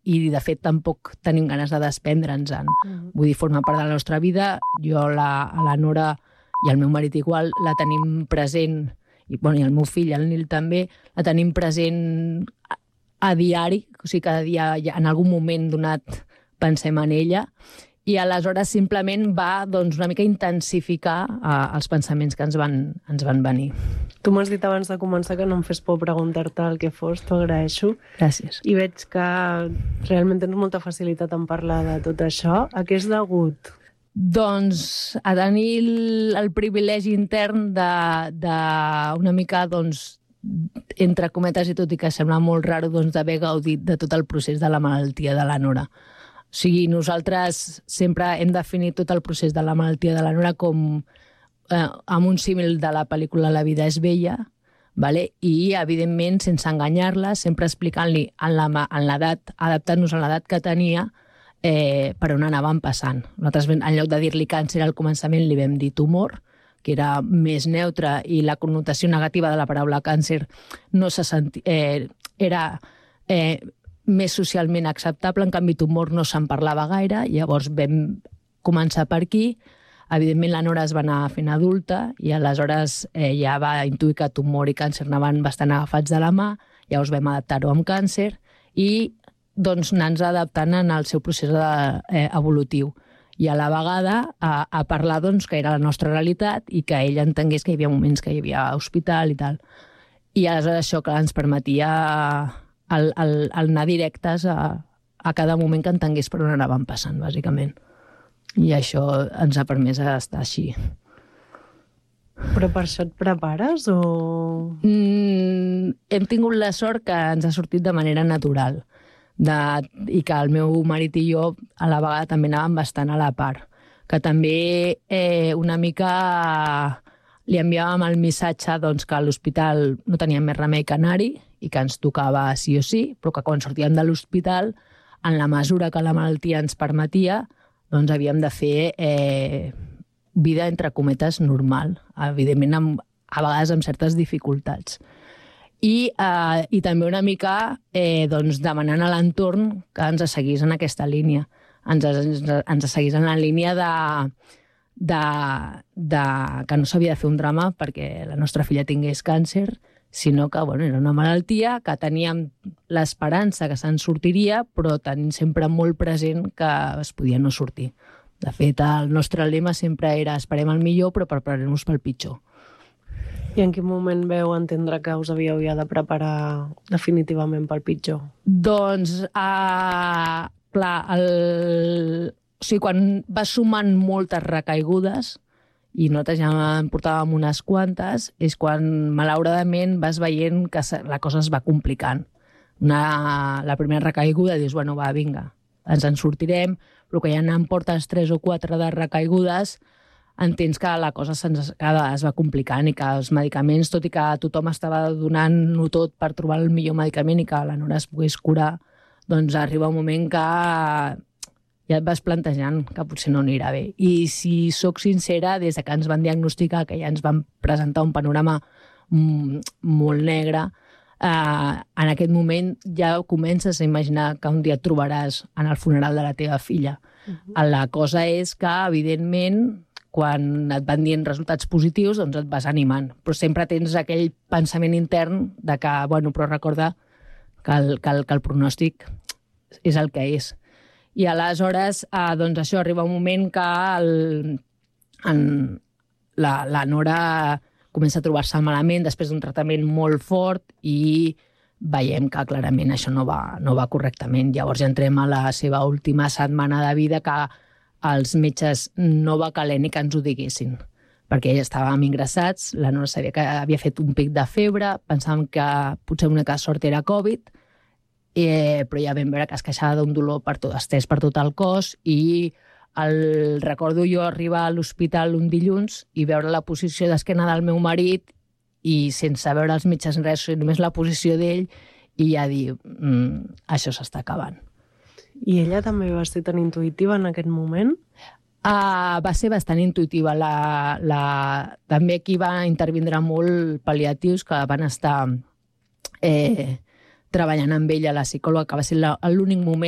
i de fet tampoc tenim ganes de desprendre'ns-en. Vull dir, forma part de la nostra vida. Jo, la Nora i el meu marit igual, la tenim present, i el meu fill, el Nil també, la tenim present a diari, o sigui, cada dia en algun moment donat pensem en ella, i aleshores simplement va una mica intensificar els pensaments que ens van venir. Tu m'has dit abans de començar que no em fes por preguntar-te el que fos, t'ho agraeixo. Gràcies. I veig que realment tens molta facilitat en parlar de tot això. A què és degut? Doncs a tenir el privilegi intern d'una mica, entre cometes i tot i que sembla molt raro, d'haver gaudit de tot el procés de la malaltia de la Nora. O sigui, nosaltres sempre hem definit tot el procés de la malaltia de la Nora com amb un símil de la pel·lícula La vida és bella, i, evidentment, sense enganyar-la, sempre explicant-li en l'edat, adaptant-nos a l'edat que tenia, per on anaven passant. Nosaltres, en lloc de dir-li càncer al començament, li vam dir tumor, que era més neutre, i la connotació negativa de la paraula càncer no se sentia... era més socialment acceptable, en canvi tumor no se'n parlava gaire, llavors vam començar per aquí. Evidentment la Nora es va anar fent adulta i aleshores ja va intuir que tumor i càncer anaven bastant agafats de la mà, llavors vam adaptar-ho amb càncer i anar-nos adaptant en el seu procés evolutiu. I a la vegada a parlar que era la nostra realitat i que ell entengués que hi havia moments que hi havia hospital i tal. I aleshores això que ens permetia el anar directes a cada moment que entengués per on anaven passant, bàsicament. I això ens ha permès estar així. Però per això et prepares o...? Hem tingut la sort que ens ha sortit de manera natural i que el meu marit i jo a la vegada també anàvem bastant a la part. Que també una mica li enviàvem el missatge que a l'hospital no teníem més remei que anar-hi i que ens tocava sí o sí, però que quan sortíem de l'hospital, en la mesura que la malaltia ens permetia, havíem de fer vida, entre cometes, normal. Evidentment, a vegades amb certes dificultats. I també una mica demanant a l'entorn que ens seguís en aquesta línia. Ens seguís en la línia que no s'havia de fer un drama perquè la nostra filla tingués càncer, sinó que era una malaltia que teníem l'esperança que se'n sortiria, però tenint sempre molt present que es podia no sortir. De fet, el nostre lema sempre era esperem el millor, però preparem-nos pel pitjor. I en quin moment veu entendre que us havíeu ja de preparar definitivament pel pitjor? Doncs, clar, quan va sumant moltes recaigudes, i nosaltres ja en portàvem unes quantes, és quan, malauradament, vas veient que la cosa es va complicant. La primera recaiguda dius, va, vinga, ens en sortirem, però que ja en portes 3 o 4 de recaigudes, entens que la cosa cada vegada es va complicant i que els medicaments, tot i que tothom estava donant-ho tot per trobar el millor medicament i que la Nora es pogués curar, arriba un moment que ja et vas plantejant que potser no anirà bé. I si sóc sincera, des que ens van diagnosticar, que ja ens van presentar un panorama molt negre, en aquest moment ja comences a imaginar que un dia et trobaràs en el funeral de la teva filla. La cosa és que, evidentment, quan et van dient resultats positius, et vas animant. Però sempre tens aquell pensament intern de que, però recorda que el pronòstic és el que és. I aleshores, això, arriba un moment que la Nora comença a trobar-se malament després d'un tractament molt fort i veiem que clarament això no va correctament. Llavors ja entrem a la seva última setmana de vida que els metges no va caler ni que ens ho diguessin, perquè ja estàvem ingressats, la Nora sabia que havia fet un pic de febre, pensàvem que potser una sort era Covid, però ja vam veure que es queixava d'un dolor estès per tot el cos i recordo jo arribar a l'hospital un dilluns i veure la posició d'esquena del meu marit i sense veure els metges res, només la posició d'ell i ja dir, això s'està acabant. I ella també va ser tan intuïtiva en aquest moment? Va ser bastant intuïtiva. També aquí va intervindre molt pal·liatius que van estar treballant amb ella, la psicòloga, que va ser l'únic moment